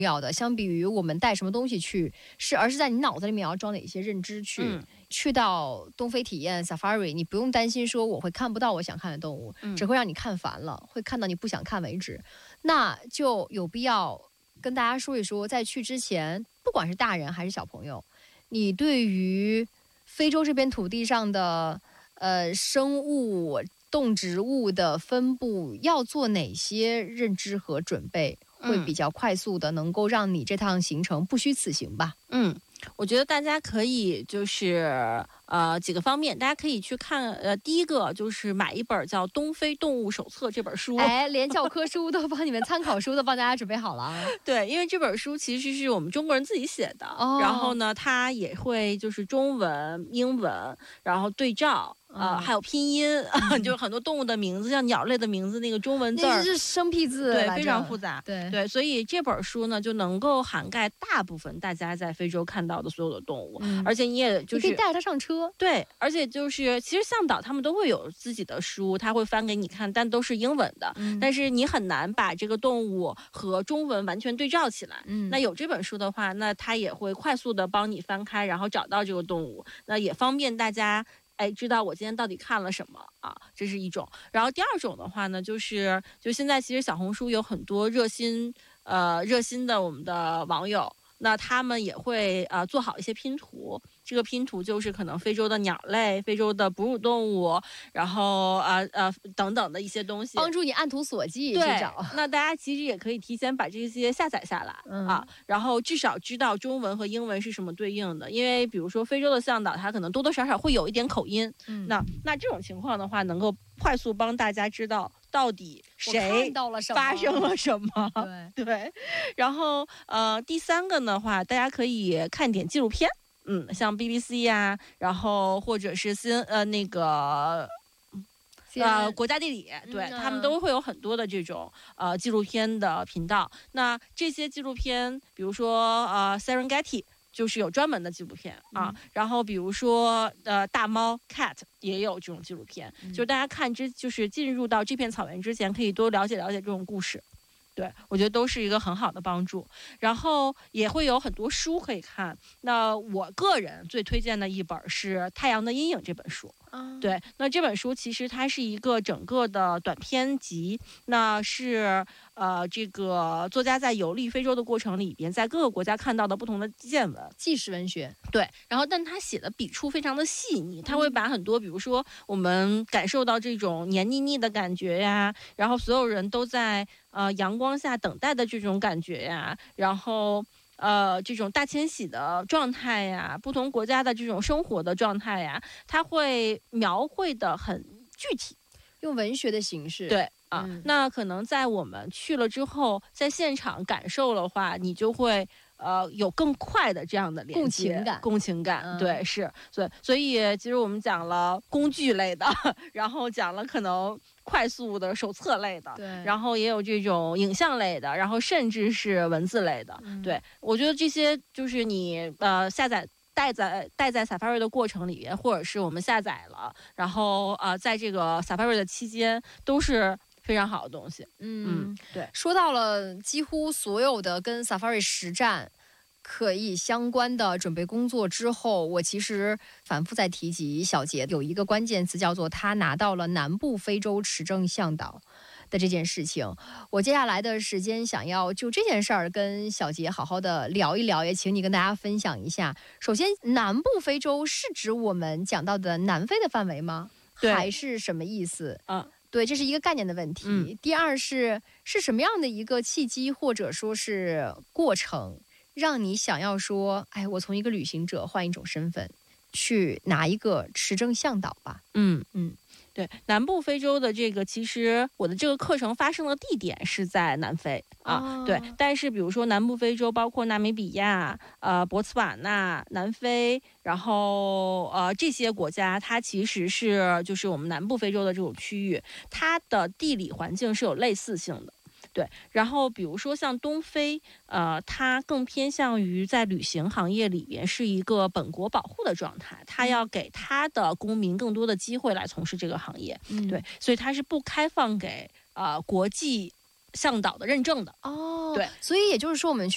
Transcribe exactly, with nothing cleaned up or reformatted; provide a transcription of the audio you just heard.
要的，相比于我们带什么东西去，是而是在你脑子里面要装哪一些认知去。嗯，去到东非体验 Safari， 你不用担心说我会看不到我想看的动物，嗯、只会让你看烦了，会看到你不想看为止。那就有必要跟大家说一说，在去之前，不管是大人还是小朋友，你对于非洲这边土地上的呃生物、动植物的分布要做哪些认知和准备，会比较快速的能够让你这趟行程不虚此行吧？ 嗯，我觉得大家可以就是呃几个方面，大家可以去看呃第一个就是买一本叫《东非动物手册》这本书， 哎，连教科书都帮你们参考书都帮大家准备好了。 对，因为这本书其实是我们中国人自己写的，哦、然后呢，它也会就是中文、英文，然后对照。呃，还有拼音，嗯、就是很多动物的名字，像鸟类的名字，那个中文字那是生僻字， 对，非常复杂。 对对，所以这本书呢，就能够涵盖大部分大家在非洲看到的所有的动物，嗯、而且你也就是你可以带着它上车。 对，而且就是其实向导他们都会有自己的书，他会翻给你看，但都是英文的，嗯、但是你很难把这个动物和中文完全对照起来。嗯，那有这本书的话，那它也会快速的帮你翻开，然后找到这个动物，那也方便大家。哎，知道我今天到底看了什么啊？这是一种。然后第二种的话呢，就是就现在其实小红书有很多热心呃热心的我们的网友，那他们也会呃做好一些拼图。这个拼图就是可能非洲的鸟类、非洲的哺乳动物，然后呃呃等等的一些东西， 帮助你按图索骥去找。 那大家其实也可以提前把这些下载下来、嗯、啊，然后至少知道中文和英文是什么对应的。因为比如说非洲的向导，他可能多多少少会有一点口音，嗯、那那这种情况的话，能够快速帮大家知道到底谁发生了什么。 对对，然后呃第三个的话，大家可以看点纪录片。嗯，像 B B C 呀、啊，然后或者是新呃那个呃国家地理，对、嗯啊、他们都会有很多的这种呃纪录片的频道。那这些纪录片，比如说呃 Serengeti 就是有专门的纪录片啊，嗯、然后比如说呃大猫 Cat 也有这种纪录片，嗯、就是大家看之就是进入到这片草原之前，可以多了解了解这种故事。对，我觉得都是一个很好的帮助，然后也会有很多书可以看。那我个人最推荐的一本是《太阳的阴影》这本书。嗯、对，那这本书其实它是一个整个的短篇集，那是呃这个作家在游历非洲的过程里边，在各个国家看到的不同的见闻， 纪实文学。 对，然后但他写的笔触非常的细腻，他会把很多比如说我们感受到这种黏腻腻的感觉呀，然后所有人都在呃阳光下等待的这种感觉呀，然后呃这种大迁徙的状态呀，不同国家的这种生活的状态呀，他会描绘的很具体， 用文学的形式。 对啊、嗯，那可能在我们去了之后，在现场感受的话，你就会呃有更快的这样的连接共情感， 共情感，嗯、对，是，所以所以其实我们讲了工具类的，然后讲了可能快速的手册类的， 对， 然后也有这种影像类的，然后甚至是文字类的，嗯、对，我觉得这些就是你呃下载。带在带在 Safari 的过程里边，或者是我们下载了，然后呃，在这个 Safari 的期间，都是非常好的东西。 嗯, 嗯，对。 说到了几乎所有的跟 Safari 实战可以相关的准备工作之后，我其实反复在提及小杰有一个关键词，叫做他拿到了南部非洲持证向导的这件事情。我接下来的时间想要就这件事儿跟小杰好好的聊一聊，也请你跟大家分享一下。首先，南部非洲是指我们讲到的南非的范围吗？还是什么意思？ 啊， 对，这是一个概念的问题。嗯、第二是是什么样的一个契机或者说是过程，让你想要说，哎，我从一个旅行者换一种身份，去拿一个持证向导吧？ 嗯嗯。对，南部非洲的这个，其实我的这个课程发生的地点是在南非啊，哦、对。但是比如说南部非洲，包括纳米比亚、呃博茨瓦纳、南非，然后呃这些国家，它其实是就是我们南部非洲的这种区域，它的地理环境是有类似性的。对，然后比如说像东非，呃，它更偏向于在旅行行业里边是一个本国保护的状态，它要给它的公民更多的机会来从事这个行业，嗯、对，所以它是不开放给呃国际向导的认证的。 哦， 对， 所以也就是说，我们去